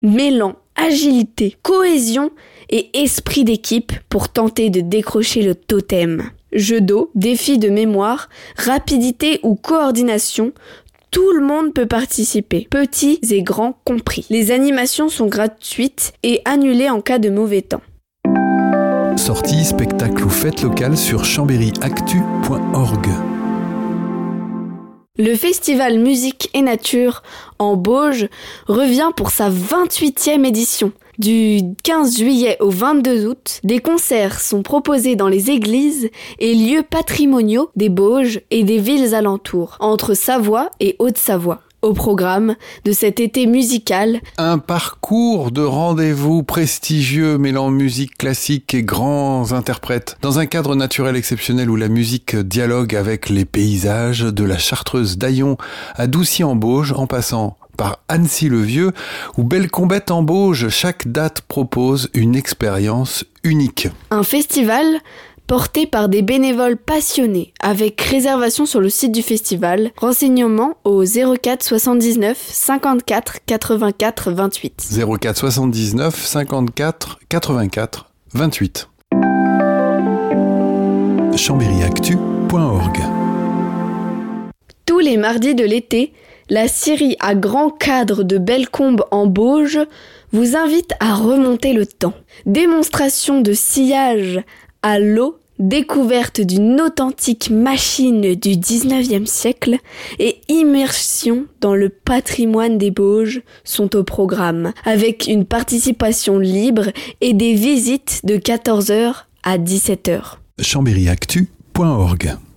mêlant agilité, cohésion et esprit d'équipe pour tenter de décrocher le totem. Jeux d'eau, défis de mémoire, rapidité ou coordination, tout le monde peut participer, petits et grands compris. Les animations sont gratuites et annulées en cas de mauvais temps. Sorties, spectacles ou fêtes locales sur chambéryactu.org. Le festival Musique et Nature en Bauges revient pour sa 28e édition. Du 15 juillet au 22 août, des concerts sont proposés dans les églises et lieux patrimoniaux des Bauges et des villes alentours, entre Savoie et Haute-Savoie. Au programme de cet été musical, un parcours de rendez-vous prestigieux mêlant musique classique et grands interprètes, dans un cadre naturel exceptionnel où la musique dialogue avec les paysages de la Chartreuse d'Aillon à Doucy-en-Bauges, en passant par Annecy-le-Vieux ou Bellecombette en Bauges. Chaque date propose une expérience unique. Un festival porté par des bénévoles passionnés, avec réservation sur le site du festival. Renseignements au 04 79 54 84 28. 04 79 54 84 28. chambéryactu.org. Tous les mardis de l'été, la scierie à grand cadre de Bellecombe en Bauges vous invite à remonter le temps. Démonstration de sciage à l'eau, découverte d'une authentique machine du 19e siècle et immersion dans le patrimoine des Bauges sont au programme, avec une participation libre et des visites de 14h à 17h. chambéryactu.org.